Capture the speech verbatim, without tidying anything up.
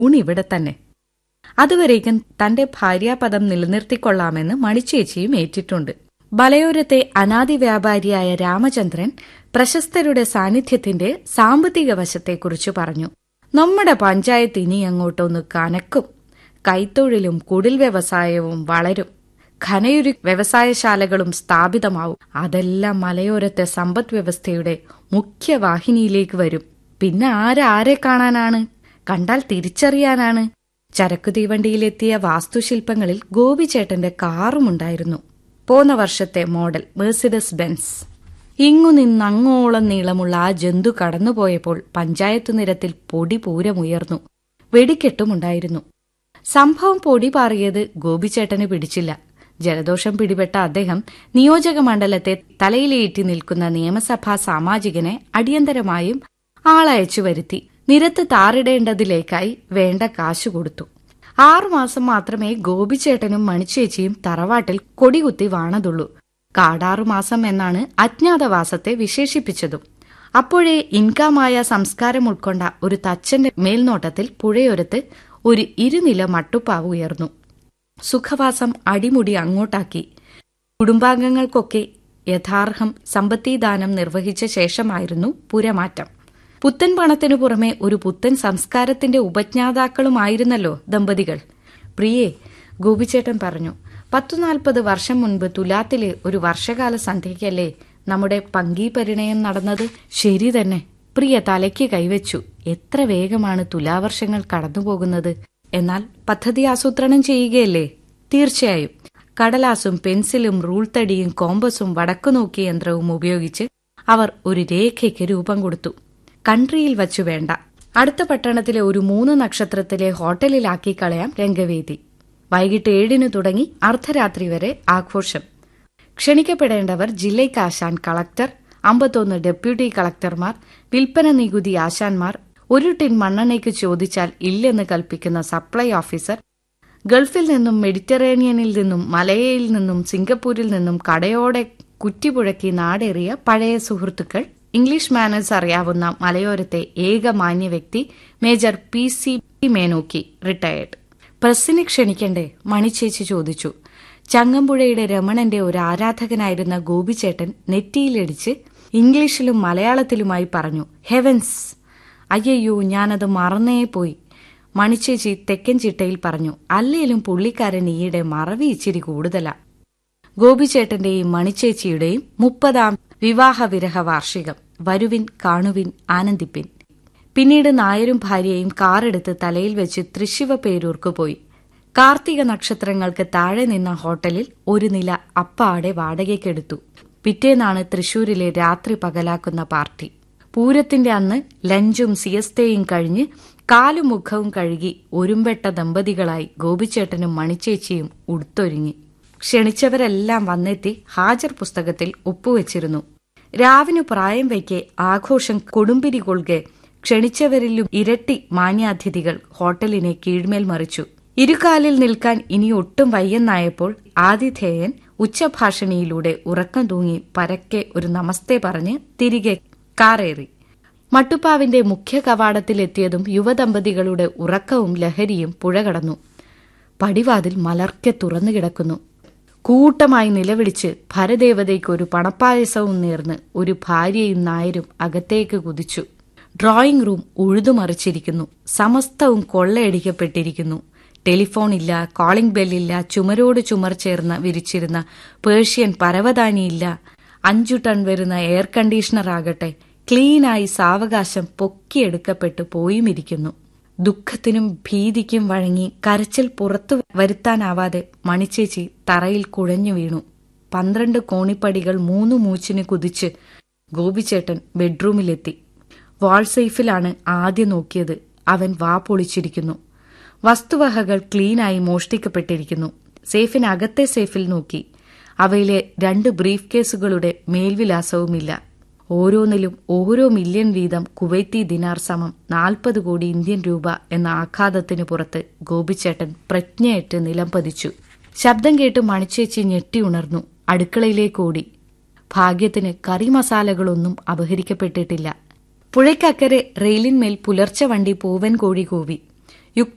ഊണിവിടെ തന്നെ. അതുവരേക്കും തന്റെ ഭാര്യാപദം നിലനിർത്തിക്കൊള്ളാമെന്ന് മണിച്ചേച്ചിയും ഏറ്റിട്ടുണ്ട്. മലയോരത്തെ അനാദി വ്യാപാരിയായ രാമചന്ദ്രൻ പ്രശസ്തരുടെ സാന്നിധ്യത്തിന്റെ സാമ്പത്തിക വശത്തെക്കുറിച്ച് പറഞ്ഞു. നമ്മുടെ പഞ്ചായത്ത് ഇനി അങ്ങോട്ടൊന്ന് കനക്കും. കൈത്തൊഴിലും കുടിൽ വ്യവസായവും വളരും. ഖനയുരു വ്യവസായശാലകളും സ്ഥാപിതമാവും. അതെല്ലാം മലയോരത്തെ സമ്പദ് വ്യവസ്ഥയുടെ മുഖ്യവാഹിനിയിലേക്ക് വരും. പിന്നെ ആരാരെ കാണാനാണ്? കണ്ടാൽ തിരിച്ചറിയാനാണ്. ചരക്കു തീവണ്ടിയിലെത്തിയ വാസ്തുശില്പങ്ങളിൽ ഗോപിച്ചേട്ടന്റെ കാറുമുണ്ടായിരുന്നു. പോന്ന വർഷത്തെ മോഡൽ മെഴ്സിഡസ് ബെൻസ്. ഇങ്ങുനിന്നങ്ങോളം നീളമുള്ള ആ ജന്തു കടന്നുപോയപ്പോൾ പഞ്ചായത്ത് നിരത്തിൽ പൊടി പൂരമുയർന്നു. വെടിക്കെട്ടുമുണ്ടായിരുന്നു. സംഭവം പൊടി പാറിയത് ഗോപിച്ചേട്ടന് പിടിച്ചില്ല. ജലദോഷം പിടിപെട്ട അദ്ദേഹം നിയോജക മണ്ഡലത്തെ തലയിലേറ്റി നിൽക്കുന്ന നിയമസഭാ സാമാജികനെ അടിയന്തരമായും ആളയച്ചു വരുത്തി നിരത്ത് താറിടേണ്ടതിലേക്കായി വേണ്ട കാശു കൊടുത്തു. ആറുമാസം മാത്രമേ ഗോപിച്ചേട്ടനും മണിച്ചേച്ചിയും തറവാട്ടിൽ കൊടികുത്തി വാണതുള്ളൂ. കാടാറുമാസം എന്നാണ് അജ്ഞാതവാസത്തെ വിശേഷിപ്പിച്ചതും. അപ്പോഴേ ഇൻകാമായ സംസ്കാരം ഉൾക്കൊണ്ട ഒരു തച്ചന്റെ മേൽനോട്ടത്തിൽ പുഴയോരത്ത് ഒരു ഇരുനില മട്ടുപ്പാവ് ഉയർന്നു. സുഖവാസം അടിമുടി അങ്ങോട്ടാക്കി. കുടുംബാംഗങ്ങൾക്കൊക്കെ യഥാർഹം സമ്പത്തിദാനം നിർവഹിച്ച ശേഷമായിരുന്നു പുരമാറ്റം. പുത്തൻ പണത്തിനു പുറമെ ഒരു പുത്തൻ സംസ്കാരത്തിന്റെ ഉപജ്ഞാതാക്കളുമായിരുന്നല്ലോ ദമ്പതികൾ. പ്രിയേ, ഗോപിച്ചേട്ടൻ പറഞ്ഞു, പത്തുനാൽപ്പത് വർഷം മുൻപ് തുലാത്തിലെ ഒരു വർഷകാല സന്ധ്യയ്ക്കല്ലേ നമ്മുടെ പങ്കീപരിണയം നടന്നത്? ശരി തന്നെ. പ്രിയ തലയ്ക്ക് കൈവച്ചു. എത്ര വേഗമാണ് തുലാവർഷങ്ങൾ കടന്നുപോകുന്നത്. എന്നാൽ പദ്ധതി ആസൂത്രണം ചെയ്യുകയല്ലേ? തീർച്ചയായും. കടലാസും പെൻസിലും റൂൾ തടിയും കോമ്പസും വടക്കുനോക്കി യന്ത്രവും ഉപയോഗിച്ച് അവർ ഒരു രേഖയ്ക്ക് രൂപം കൊടുത്തു. കൺട്രിയിൽ വച്ചു വേണ്ട, അടുത്ത പട്ടണത്തിലെ ഒരു മൂന്ന് നക്ഷത്രത്തിലെ ഹോട്ടലിലാക്കി കളയാം രംഗവേദി. വൈകിട്ട് ഏഴിന് തുടങ്ങി അർദ്ധരാത്രി വരെ ആഘോഷം. ക്ഷണിക്കപ്പെടേണ്ടവർ ജില്ലയ്ക്ക് ആശാൻ കളക്ടർ, അമ്പത്തൊന്ന് ഡെപ്യൂട്ടി കളക്ടർമാർ, വിൽപ്പന നികുതി ആശാൻമാർ, ഒരു ടിൻ മണ്ണെണ്ണയ്ക്ക് ചോദിച്ചാൽ ഇല്ലെന്ന് കൽപ്പിക്കുന്ന സപ്ലൈ ഓഫീസർ, ഗൾഫിൽ നിന്നും മെഡിറ്ററേനിയനിൽ നിന്നും മലയയിൽ നിന്നും സിംഗപ്പൂരിൽ നിന്നും കടയോടെ കുറ്റിപുഴക്കി നാടേറിയ പഴയ സുഹൃത്തുക്കൾ, ഇംഗ്ലീഷ് മാനേഴ്സ് അറിയാവുന്ന മലയോരത്തെ ഏക മാന്യ വ്യക്തി major P C Menokki retired. പ്രസ്സിനെ ക്ഷണിക്കണ്ടേ? മണിച്ചേച്ചി ചോദിച്ചു. ചങ്ങമ്പുഴയുടെ രമണന്റെ ഒരു ആരാധകനായിരുന്ന ഗോപിച്ചേട്ടൻ നെറ്റിയിലടിച്ച് ഇംഗ്ലീഷിലും മലയാളത്തിലുമായി പറഞ്ഞു, ഹെവൻസ്! അയ്യോ, ഞാനത് മറന്നേ പോയി. മണിച്ചേച്ചി തെക്കൻ ചിട്ടയിൽ പറഞ്ഞു, അല്ലേലും പുള്ളിക്കാരൻ ഈയിടെ മറവി ഇച്ചിരി കൂടുതലാ. ഗോപിച്ചേട്ടന്റെയും മണിച്ചേച്ചിയുടെയും മുപ്പതാം വിവാഹവിരഹ വാർഷികം. വരുവിൻ, കാണുവിൻ, ആനന്ദിപ്പിൻ. പിന്നീട് നായരും ഭാര്യയും കാറെടുത്ത് തലയിൽ വെച്ച് തൃശ്ശിവപേരൂർക്ക് പോയി. കാർത്തിക നക്ഷത്രങ്ങൾക്ക് താഴെ നിന്ന ഹോട്ടലിൽ ഒരു നില അപ്പാടെ വാടകയ്ക്കെടുത്തു. പിറ്റേന്നാണ് തൃശൂരിലെ രാത്രി പകലാക്കുന്ന പാർട്ടി. പൂരത്തിന്റെ അന്ന് ലഞ്ചും സിയസ്തയും കഴിഞ്ഞ് കാലും മുഖവും കഴുകി ഒരുമ്പെട്ട ദമ്പതികളായി ഗോപിച്ചേട്ടനും മണിച്ചേച്ചിയും ഉടുത്തൊരുങ്ങി. ക്ഷണിച്ചവരെല്ലാം വന്നെത്തി ഹാജർ പുസ്തകത്തിൽ ഒപ്പുവെച്ചിരുന്നു. രാവിനു പ്രായം വയ്ക്കെ ആഘോഷം കൊടുമ്പിരി കൊള്ളുക ക്ഷണിച്ചവരിലും ഇരട്ടി മാന്യാതിഥികൾ ഹോട്ടലിനെ കീഴ്മേൽ മറിച്ചു. ഇരുകാലിൽ നിൽക്കാൻ ഇനി ഒട്ടും വയ്യെന്നായപ്പോൾ ആതിഥേയൻ ഉച്ചഭാഷണിയിലൂടെ ഉറക്കം തൂങ്ങി പരക്കെ ഒരു നമസ്തേ പറഞ്ഞ് തിരികെ കാറേറി. മട്ടുപ്പാവിന്റെ മുഖ്യ കവാടത്തിലെത്തിയതും യുവദമ്പതികളുടെ ഉറക്കവും ലഹരിയും പുഴ കടന്നു. പടിവാതിൽ മലർക്കെ തുറന്നു കിടക്കുന്നു. കൂട്ടമായി നിലവിളിച്ച് ഭരദേവതയ്ക്ക് ഒരു പണപ്പായസവും നേർന്ന് ഒരു ഭാര്യയും നായരും അകത്തേക്ക് കുതിച്ചു. Drawing room ഉഴുതുമറിച്ചിരിക്കുന്നു. സമസ്തവും കൊള്ളയടിക്കപ്പെട്ടിരിക്കുന്നു. ടെലിഫോണില്ല, കോളിംഗ് ബെല്ലില്ല, ചുമരോട് ചുമർ ചേർന്ന് വിരിച്ചിരുന്ന പേർഷ്യൻ പരവതാനിയില്ല. അഞ്ചു ടൺ വരുന്ന എയർ കണ്ടീഷണറാകട്ടെ ക്ലീനായി സാവകാശം പൊക്കിയെടുക്കപ്പെട്ടു പോയുമിരിക്കുന്നു. ദുഃഖത്തിനും ഭീതിക്കും വഴങ്ങി കരച്ചിൽ പുറത്തു വരുത്താനാവാതെ മണിച്ചേച്ചി തറയിൽ കുഴഞ്ഞു വീണു. പന്ത്രണ്ട് കോണിപ്പടികൾ മൂന്നു മൂച്ചിന് കുതിച്ച് ഗോപിച്ചേട്ടൻ ബെഡ്റൂമിലെത്തി. വാൾസേഫിലാണ് ആദ്യം നോക്കിയത്. അവൻ വാ പൊളിച്ചിരിക്കുന്നു. വസ്തുവകകൾ ക്ലീനായി മോഷ്ടിക്കപ്പെട്ടിരിക്കുന്നു. സേഫിനകത്തെ സേഫിൽ നോക്കി. അവയിലെ രണ്ട് ബ്രീഫ് കേസുകളുടെ മേൽവിലാസവുമില്ല. ഓരോന്നിലും ഓരോ മില്യൺ വീതം കുവൈത്തി ദിനാർ സമം നാൽപ്പത് കോടി ഇന്ത്യൻ രൂപ എന്ന ആഘാതത്തിനു പുറത്ത് ഗോപിച്ചേട്ടൻ പ്രജ്ഞയേറ്റ് നിലംപതിച്ചു. ശബ്ദം കേട്ട് മണിച്ചേച്ചി ഞെട്ടിയുണർന്നു. അടുക്കളയിലേക്ക് ഓടി. ഭാഗ്യത്തിന് കറി മസാലകളൊന്നും അപഹരിക്കപ്പെട്ടിട്ടില്ല. പുഴയ്ക്കക്കരെ റെയിലിന്മേൽ പുലർച്ചെ വണ്ടി പൂവൻ കോഴി കൂവി.